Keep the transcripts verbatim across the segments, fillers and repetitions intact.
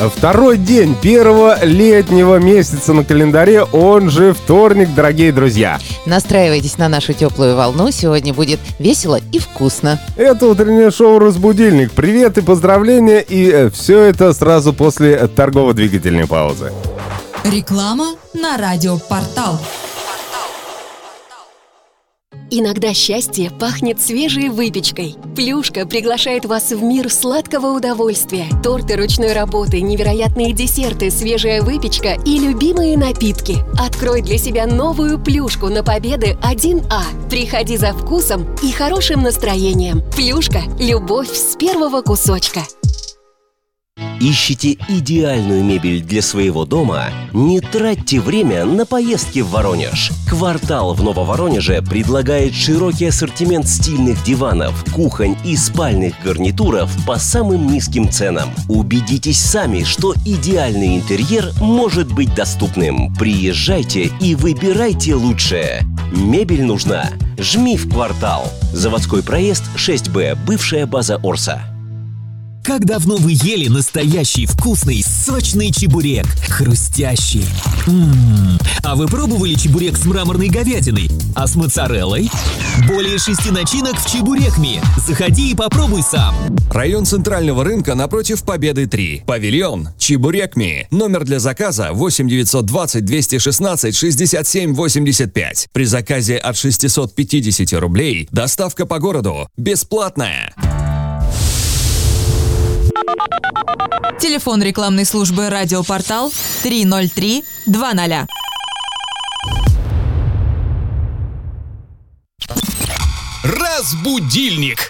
Второй день первого летнего месяца на календаре, он же вторник, дорогие друзья. Настраивайтесь на нашу теплую волну, сегодня будет весело и вкусно. Это утреннее шоу «Разбудильник». Привет и поздравления, и все это сразу после торгово-двигательной паузы. Реклама на радиопортал. Иногда счастье пахнет свежей выпечкой. Плюшка приглашает вас в мир сладкого удовольствия. Торты ручной работы, невероятные десерты, свежая выпечка и любимые напитки. Открой для себя новую плюшку на Победы один А. Приходи за вкусом и хорошим настроением. Плюшка – любовь с первого кусочка. Ищите идеальную мебель для своего дома? Не тратьте время на поездки в Воронеж. Квартал в Нововоронеже предлагает широкий ассортимент стильных диванов, кухонь и спальных гарнитуров по самым низким ценам. Убедитесь сами, что идеальный интерьер может быть доступным. Приезжайте и выбирайте лучшее. Мебель нужна? Жми в Квартал. Заводской проезд шесть Б, бывшая база Орса. Как давно вы ели настоящий вкусный, сочный чебурек? Хрустящий. М-м-м. А вы пробовали чебурек с мраморной говядиной? А с моцареллой? Более шести начинок в Чебурекми. Заходи и попробуй сам. Район Центрального рынка напротив Победы три. Павильон Чебурекми. Номер для заказа восемь девятьсот двадцать двести шестнадцать шестьдесят семь восемьдесят пять. При заказе от шестисот пятидесяти рублей доставка по городу бесплатная. Телефон рекламной службы «Радиопортал» три ноль три два ноль. Разбудильник.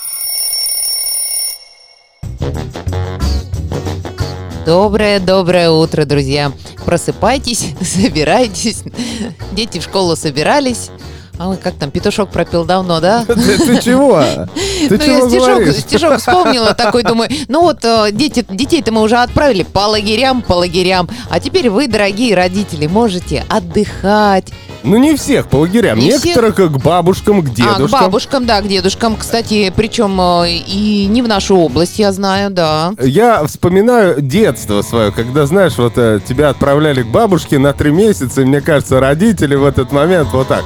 Доброе-доброе утро, друзья. Просыпайтесь, собирайтесь. Дети в школу собирались. А ой, как там, петушок пропел давно, да? Ты, ты чего? Ты ну, чего я говоришь? стишок, стишок вспомнила, такой, думаю, ну вот дети, детей-то мы уже отправили по лагерям, по лагерям, а теперь вы, дорогие родители, можете отдыхать. Ну, не всех по лагерям. Не Некоторых всех. К бабушкам, к дедушкам. А, к бабушкам, да, к дедушкам. Кстати, причем и не в нашу область, я знаю, да. Я вспоминаю детство свое, когда, знаешь, вот тебя отправляли к бабушке на три месяца, и мне кажется, родители в этот момент вот так.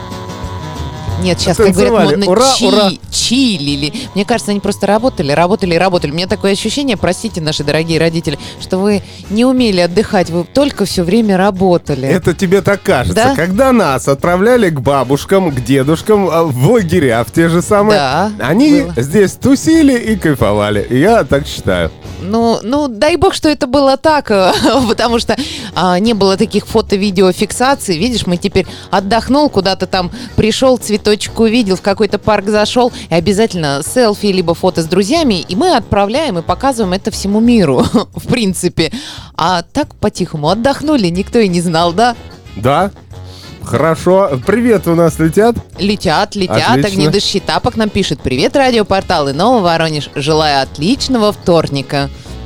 Нет, сейчас, как говорят, модно, ура, чи, ура. чилили. Мне кажется, они просто работали, работали и работали. У меня такое ощущение, простите, наши дорогие родители, что вы не умели отдыхать, вы только все время работали. Это тебе так кажется. Да? Когда нас отправляли к бабушкам, к дедушкам в лагеря, в те же самые, да, они было. Здесь тусили и кайфовали. Я так считаю. Ну, ну, дай бог, что это было так, потому что а, не было таких фото-видеофиксаций. Видишь, мы теперь отдохнул, куда-то там пришел, цветочек увидел, в какой-то парк зашел, и обязательно селфи, либо фото с друзьями, и мы отправляем и показываем это всему миру, в принципе. А так по-тихому отдохнули, никто и не знал, да? Да. Хорошо. Привет у нас летят. Летят, летят. Отлично. Огнедышащий тапок нам пишет. Привет, радиопортал и Новый Воронеж. Желаю отличного вторника.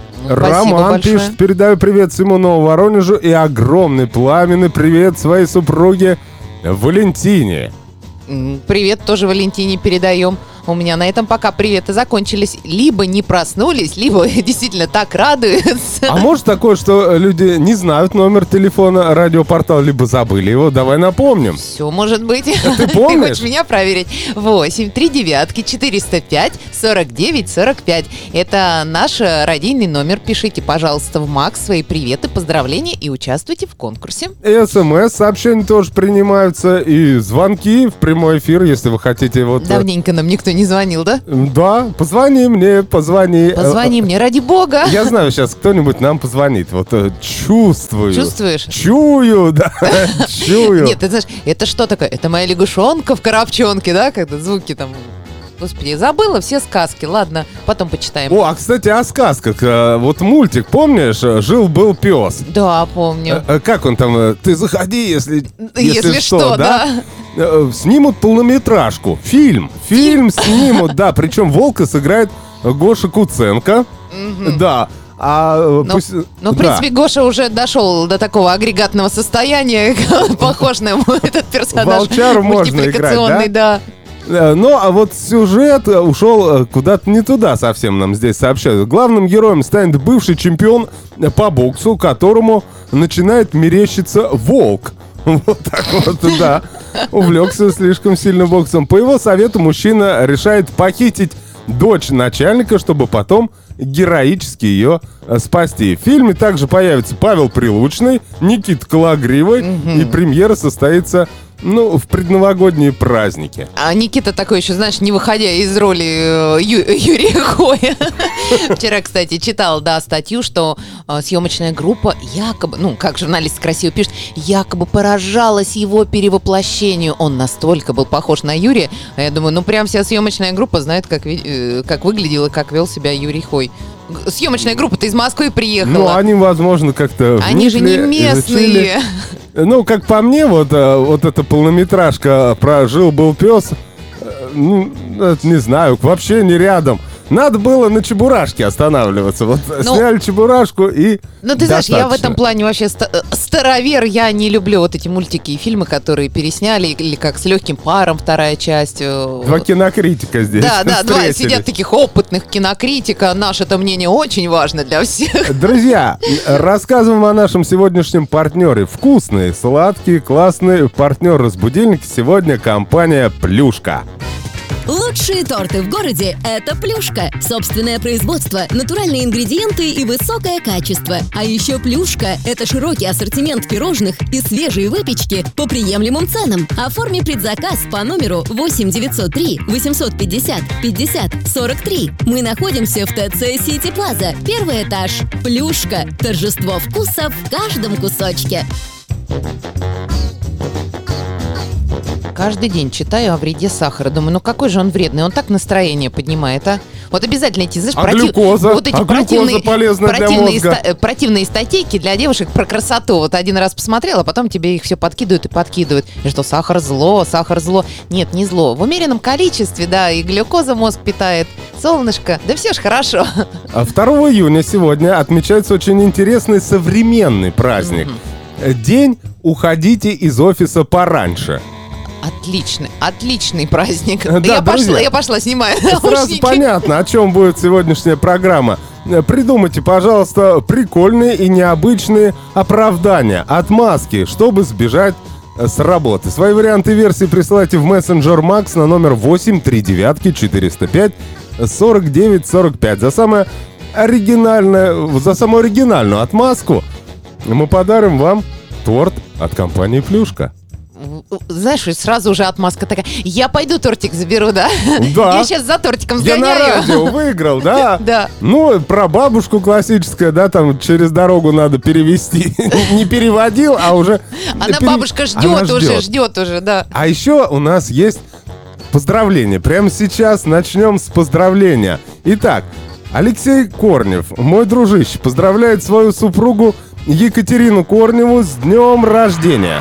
Роман пишет, передаю привет всему Новому Воронежу и огромный пламенный привет своей супруге Валентине. Привет тоже Валентине передаем. У меня на этом пока приветы закончились. Либо не проснулись, либо действительно так радуются. А может такое, что люди не знают номер телефона радиопортала, либо забыли его? Давай напомним. Все может быть. А ты помнишь? Ты хочешь меня проверить? восемь три девятки четыреста пять сорок девять сорок пять. Это наш радийный номер. Пишите, пожалуйста, в Макс свои приветы, поздравления и участвуйте в конкурсе. СМС-сообщения тоже принимаются, и звонки в прямой эфир, если вы хотите. Вот. Давненько нам никто не звонил, да? Да, позвони мне, позвони. Позвони мне, ради бога. Я знаю, сейчас кто-нибудь нам позвонит. Вот чувствую. Чувствуешь? Чую, да, чую. Нет, ты знаешь, это что такое? Это моя лягушонка в коробчонке, да? Когда звуки там... Господи, забыла все сказки. Ладно, потом почитаем. О, а, кстати, о сказках. Вот мультик, помнишь? Жил-был пес. Да, помню. Как он там? Ты заходи, если, если, если что, что, да? Снимут полнометражку. Фильм. Фильм снимут, да. Причем волка сыграет Гоша Куценко. Да. А, ну, пусть, ну, в принципе, да. Гоша уже дошел до такого агрегатного состояния, похож на ему этот персонаж. Волчару можно играть, да? да. Ну, а вот сюжет ушел куда-то не туда совсем, нам здесь сообщают. Главным героем станет бывший чемпион по боксу, которому начинает мерещиться волк. Вот так вот, да. Увлекся слишком сильно боксом. По его совету мужчина решает похитить дочь начальника, чтобы потом героически ее спасти. В фильме также появится Павел Прилучный, Никита Кологривый, mm-hmm. и премьера состоится, ну, в предновогодние праздники. А Никита такой еще, знаешь, не выходя из роли Ю- Юрия Хоя. Вчера, кстати, читал, да, статью, что э, съемочная группа якобы, ну, как журналист красиво пишет, якобы поражалась его перевоплощению. Он настолько был похож на Юрия. А я думаю, ну, прям вся съемочная группа знает, как, э, как выглядел и как вел себя Юрий Хой. Съемочная группа-то из Москвы приехала. Ну, они, возможно, как-то Они же не местные. Изучили. Ну, как по мне, вот, вот эта полнометражка про «Жил-был пес», ну, не знаю, вообще не рядом. Надо было на Чебурашке останавливаться. Вот ну, сняли Чебурашку и Ну, ты знаешь, я в этом плане вообще старовер. Я не люблю вот эти мультики и фильмы, которые пересняли, или как «С легким паром» вторая часть. Два кинокритика здесь. Да, да, два сидят таких опытных кинокритика. Наше-то мнение очень важно для всех. Друзья, рассказываем о нашем сегодняшнем партнере. Вкусный, сладкий, классный партнер разбудильника сегодня компания «Плюшка». Лучшие торты в городе – это «Плюшка». Собственное производство, натуральные ингредиенты и высокое качество. А еще «Плюшка» – это широкий ассортимент пирожных и свежие выпечки по приемлемым ценам. Оформи предзаказ по номеру восемь девятьсот три восемьсот пятьдесят пятьдесят сорок три. Мы находимся в ТЦ Сити Плаза, первый этаж. «Плюшка» – торжество вкуса в каждом кусочке. Каждый день читаю о вреде сахара. Думаю, ну какой же он вредный. Он так настроение поднимает, а? Вот обязательно эти, знаешь, а против... глюкоза? вот эти а противные, полезна противные, для мозга. ста... противные статейки для девушек про красоту. Вот один раз посмотрела, а потом тебе их все подкидывают и подкидывают. И что сахар зло, сахар зло. Нет, не зло. В умеренном количестве, да, и глюкоза мозг питает, солнышко. Да все ж хорошо. второго июня сегодня отмечается очень интересный современный праздник. Mm-hmm. День «Уходите из офиса пораньше». Отличный, отличный праздник. Да, я, друзья, пошла, я пошла, снимаю сразу наушники. Понятно, о чем будет сегодняшняя программа. Придумайте, пожалуйста, прикольные и необычные оправдания, отмазки, чтобы сбежать с работы. Свои варианты версии присылайте в мессенджер Макс на номер восемь три девять четыреста пять сорок девять сорок пять. За самое оригинальное, за самую оригинальную отмазку мы подарим вам торт от компании «Плюшка». Знаешь, сразу уже отмазка такая. Я пойду тортик заберу, да? Да. Я сейчас за тортиком сгоняю. Я на радио выиграл, да? Да. Ну, про бабушку классическое, да, там через дорогу надо перевести. Не переводил, а уже... Она бабушка ждет уже, ждет уже, да. А еще у нас есть поздравления. Прямо сейчас начнем с поздравления. Итак, Алексей Корнев, мой дружище, поздравляет свою супругу Екатерину Корневу с днем рождения.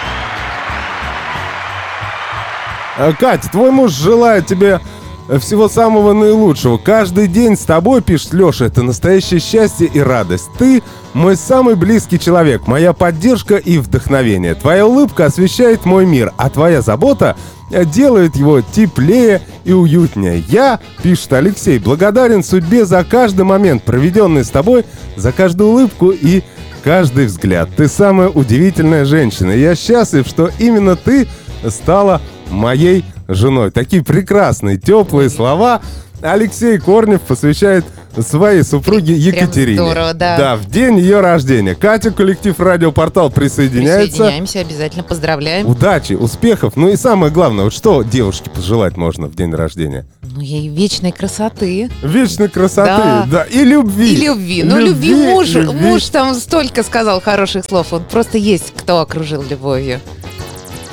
Катя, твой муж желает тебе всего самого наилучшего. Каждый день с тобой, пишет Леша, это настоящее счастье и радость. Ты мой самый близкий человек, моя поддержка и вдохновение. Твоя улыбка освещает мой мир, а твоя забота делает его теплее и уютнее. Я, пишет Алексей, благодарен судьбе за каждый момент, проведенный с тобой, за каждую улыбку и каждый взгляд. Ты самая удивительная женщина. Я счастлив, что именно ты стала моей женой. Такие прекрасные, теплые слова Алексей Корнев посвящает своей супруге Екатерине. Прям здорово, да. Да, в день ее рождения. Катя, коллектив «Радиопортал» присоединяется. Присоединяемся, обязательно поздравляем. Удачи, успехов. Ну и самое главное, вот что девушке пожелать можно в день рождения? Ну, ей вечной красоты. Вечной красоты, да. Да. И любви. И любви. Ну, любви, любви муж, любви. Муж там столько сказал хороших слов. Он просто есть, кто окружил любовью.